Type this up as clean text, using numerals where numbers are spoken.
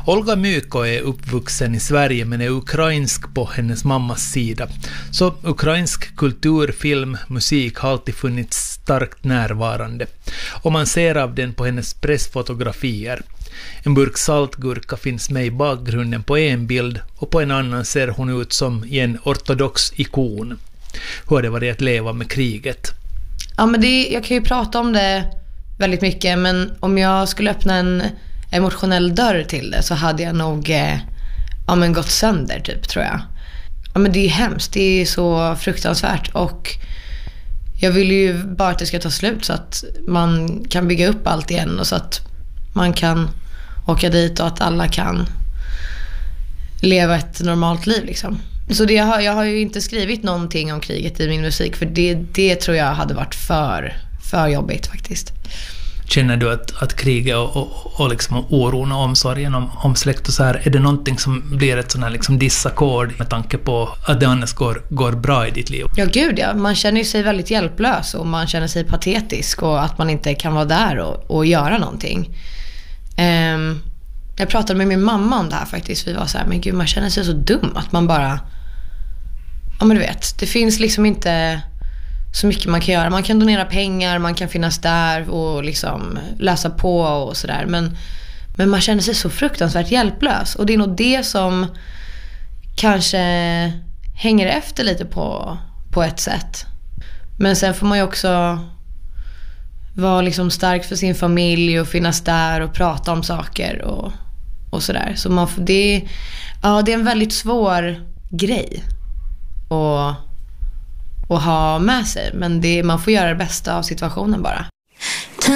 Olga Myko är uppvuxen i Sverige men är ukrainsk på hennes mammas sida. Så ukrainsk kultur, film, musik har alltid funnits starkt närvarande. Och man ser av den på hennes pressfotografier. En burk saltgurka finns med i bakgrunden på en bild och på en annan ser hon ut som en ortodox ikon. Hur har det varit att leva med kriget? Ja, men jag kan ju prata om det väldigt mycket, men om jag skulle öppna en emotionell dörr till det så hade jag nog gått sönder typ, tror jag. Ja, men det är ju hemskt, det är så fruktansvärt och jag vill ju bara att det ska ta slut så att man kan bygga upp allt igen och så att man kan åka dit och att alla kan leva ett normalt liv liksom. Så jag har ju inte skrivit någonting om kriget i min musik för det tror jag hade varit för jobbigt faktiskt. Känner du att kriget och liksom oron och omsorgen om släkt och så här, är det någonting som blir ett sån här liksom dissackord med tanke på att det annars går bra i ditt liv? Ja, gud ja. Man känner sig väldigt hjälplös och man känner sig patetisk och att man inte kan vara där och göra någonting. Jag pratade med min mamma om det här faktiskt. Vi var så här, men gud, man känner sig så dum att man bara... Ja, men du vet, det finns liksom inte så mycket man kan göra. Man kan donera pengar, man kan finnas där och liksom läsa på och sådär. Men man känner sig så fruktansvärt hjälplös. Och det är nog det som kanske hänger efter lite på ett sätt. Men sen får man ju också vara liksom stark för sin familj och finnas där och prata om saker och sådär. Så det är en väldigt svår grej att ha med sig. Men man får göra det bästa av situationen bara.